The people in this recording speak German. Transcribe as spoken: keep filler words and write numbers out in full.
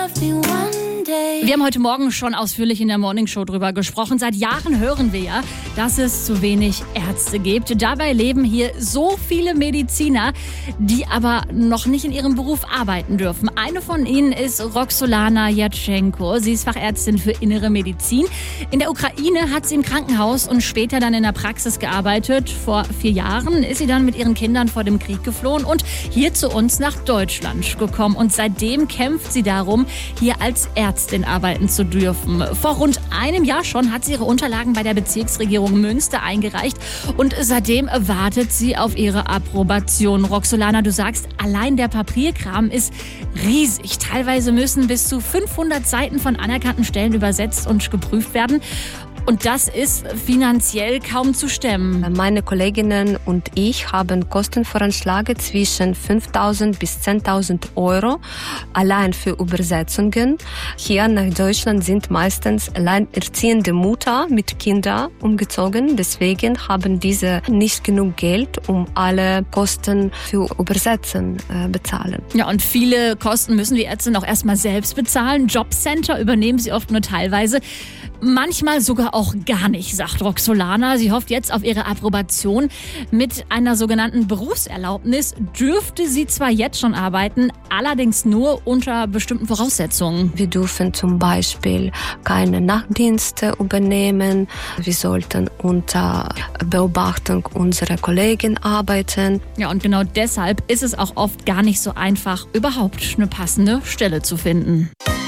Wir haben heute Morgen schon ausführlich in der Morningshow drüber gesprochen. Seit Jahren hören wir ja, dass es zu wenig Ärzte gibt. Dabei leben hier so viele Mediziner, die aber noch nicht in ihrem Beruf arbeiten dürfen. Eine von ihnen ist Roxolana Jatschenko. Sie ist Fachärztin für Innere Medizin. In der Ukraine hat sie im Krankenhaus und später dann in der Praxis gearbeitet. Vor vier Jahren ist sie dann mit ihren Kindern vor dem Krieg geflohen und hier zu uns nach Deutschland gekommen. Und seitdem kämpft sie darum, hier als Ärztin arbeiten zu dürfen. Vor rund einem Jahr schon hat sie ihre Unterlagen bei der Bezirksregierung Münster eingereicht und seitdem wartet sie auf ihre Approbation. Roxolana, du sagst, allein der Papierkram ist riesig. Teilweise müssen bis zu fünfhundert Seiten von anerkannten Stellen übersetzt und geprüft werden. Und das ist finanziell kaum zu stemmen. Meine Kolleginnen und ich haben Kostenvoranschläge zwischen fünftausend bis zehntausend Euro allein für Übersetzungen. Hier nach Deutschland sind meistens alleinerziehende Mütter mit Kindern umgezogen. Deswegen haben diese nicht genug Geld, um alle Kosten für Übersetzen äh, bezahlen. Ja, und viele Kosten müssen die Ärzte auch erstmal selbst bezahlen. Jobcenter übernehmen sie oft nur teilweise. Manchmal sogar auch gar nicht, sagt Roxolana. Sie hofft jetzt auf ihre Approbation. Mit einer sogenannten Berufserlaubnis dürfte sie zwar jetzt schon arbeiten, allerdings nur unter bestimmten Voraussetzungen. Wir dürfen zum Beispiel keine Nachtdienste übernehmen. Wir sollten unter Beobachtung unserer Kollegen arbeiten. Ja, und genau deshalb ist es auch oft gar nicht so einfach, überhaupt eine passende Stelle zu finden.